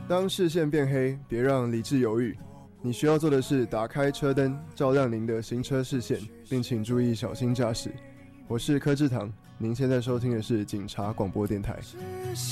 当视线变黑，别让理智犹豫。你需要做的是打开车灯，照亮您的行车视线，并请注意小心驾驶。我是柯志堂，您现在收听的是警察广播电台。